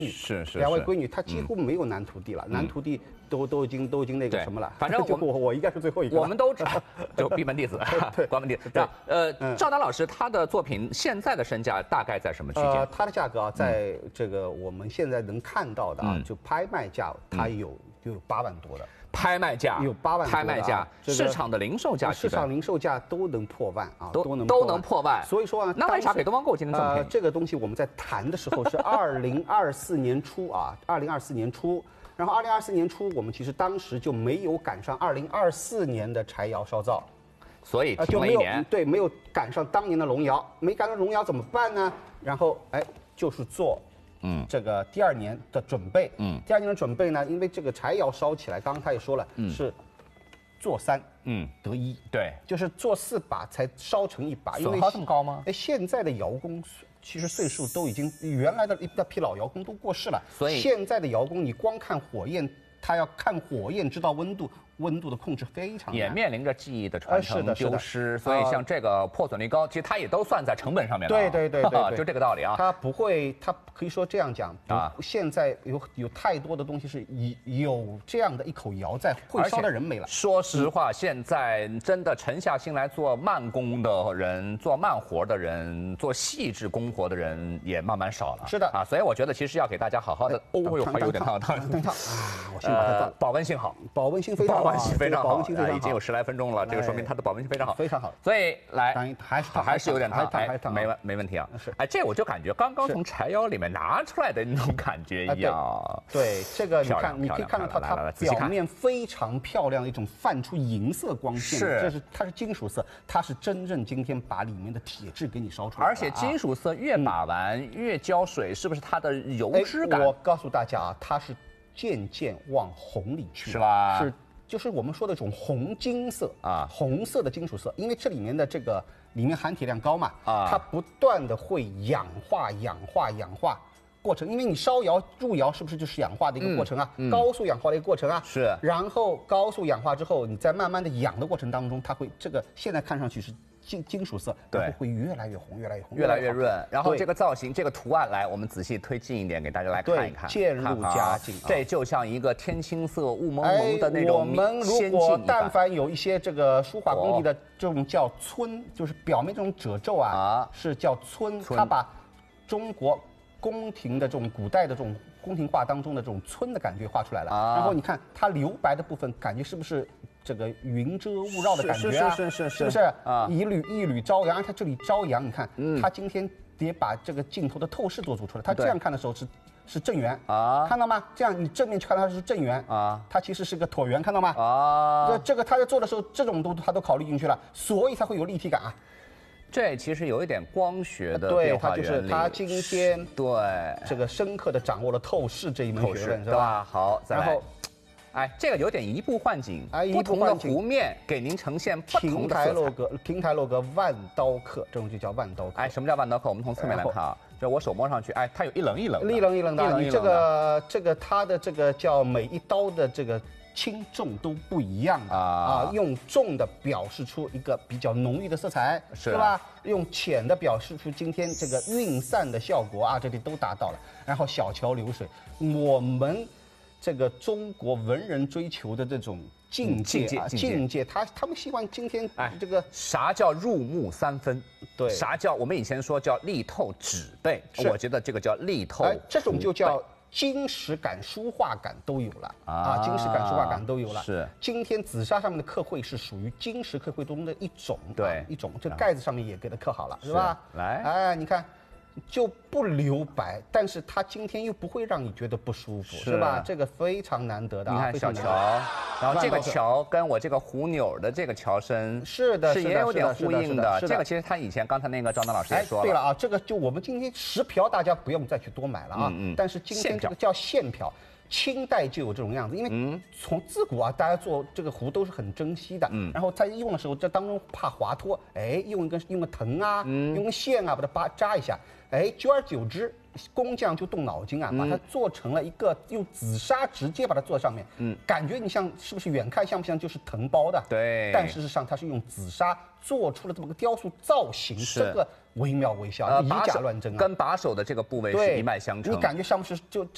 是两位闺女，她几乎没有男徒弟了，男徒弟都已经那个什么了。 反正我应该是最后一个。 我们都就闭门弟子，关门弟子。赵丹老师他的作品现在的身价大概在什么区间？ 它的价格啊，在这个我们现在能看到的啊，就拍卖价，它有8万多的。 拍卖价有8万多的， 拍卖价，市场的零售价， 市场零售价都能破万啊， 都能破万。 所以说啊， 那为啥北东方购今天这么便宜？ 这个东西我们在谈的时候是2024年初啊，2024年初，然后2024年初我们其实当时就没有赶上2024年的柴窑烧造， 所以停了一年。 对，没有赶上当年的龙窑，没赶上龙窑怎么办呢？然后就是做。这个第2年的准备，第2年的准备呢，因为这个柴窑烧起来，刚刚他也说了，是做3，得1， 对， 就是做4把才烧成1把， 损耗这么高吗？ 现在的窑工其实岁数都已经，原来的一大批老窑工都过世了， 所以现在的窑工你光看火焰，他要看火焰知道温度的控制非常难， 也面临着技艺的传承丢失，所以像这个破损率高，其实它也都算在成本上面的。 对， 就这个道理啊。 它不会，它可以说这样讲啊。现在有太多的东西是有这样的一口窑在，会烧的人没了。 说实话，现在真的沉下心来做慢工的人、做慢活的人、做细致工活的人也慢慢少了。 是的啊，所以我觉得其实要给大家好好的还有点烫啊， 我先把它断。 保温性好， 保温性非常好。 非常好，已经有10来分钟了，这个说明它的保温性非常好， 非常好。 所以来还是有点烫，没问题啊。 是， 这我就感觉刚刚从柴窑里面拿出来的那种感觉一样。 对，这个你可以看到它表面非常漂亮的一种泛出银色光线，它是金属色，它是真正今天把里面的铁质给你烧出来。 而且金属色越把玩越浇水，是不是它的油脂感？ 我告诉大家啊，它是渐渐往红里去， 是吧？ 就是我们说的这种红金色啊，红色的金属色，因为这里面的这个里面含铁量高嘛，它不断的会氧化过程，因为你烧窑入窑是不是就是氧化的一个过程啊？高速氧化的一个过程啊。 是。 然后高速氧化之后，你在慢慢的氧的过程当中，它会这个现在看上去是金属色，然后会越来越红，越来越润。然后这个造型，这个图案，来，我们仔细推近一点，给大家来看一看。 渐入佳境， 这就像一个天青色、雾蒙蒙的那种我们如果但凡有一些这个书画工艺的这种叫皴，就是表面这种褶皱啊，是叫皴。它把中国宫廷的这种古代的这种宫廷画当中的这种皴的感觉画出来了。然后你看它留白的部分，感觉是不是？这个云遮雾绕的感觉啊，是不是啊？一缕朝阳，它这里朝阳，你看，它今天得把这个镜头的透视做出来。它这样看的时候是正圆啊，看到吗？这样你正面去看它是正圆啊，它其实是个椭圆，看到吗？啊，这个它在做的时候，这种它都考虑进去了，所以才会有立体感啊。 这其实有一点光学的变化原理。 对，它今天这个深刻的掌握了透视这一门学问，是吧？ 好，再来。这个有点移步换景，不同的弧面给您呈现不同的色彩。 亭台楼阁万刀刻，这种就叫万刀刻。 什么叫万刀刻？我们从侧面来看啊，就我手摸上去，它有一棱一棱的。你这个它的这个叫每一刀的这个轻重都不一样的用重的表示出一个比较浓郁的色彩，是吧？用浅的表示出今天这个晕散的效果啊，这里都达到了。然后小桥流水，我们。这个中国文人追求的这种境界，他们希望今天这个啥叫入木三分？ 对， 啥叫我们以前说叫力透纸背？我觉得这个叫力透， 这种就叫金石感、书画感都有了啊，金石感、书画感都有了。 是， 今天紫砂上面的刻绘是属于金石刻绘中的一种， 对， 一种。这盖子上面也给它刻好了，是吧？ 来， 你看。就不留白，但是它今天又不会让你觉得不舒服，是吧？这个非常难得的。 你看小桥，然后这个桥跟我这个虎钮的这个桥身是也有点呼应的。这个其实他以前刚才那个赵丹老师也说了。 对了啊，这个就我们今天石瓢大家不用再去多买了啊。但是今天这个叫线瓢。清代就有这种样子，因为从自古啊，大家做这个壶都是很珍惜的。然后在用的时候，这当中怕滑脱，用个藤啊，用个线啊，把它扎一下。久而久之，工匠就动脑筋啊，把它做成了一个用紫砂直接把它做上面。感觉你像是不是远看像不像就是藤包的？ 对。 但事实上它是用紫砂做出了这么个雕塑造型，这个惟妙惟肖，以假乱真啊。 跟把手的这个部位是一脉相承。 你感觉像不是就？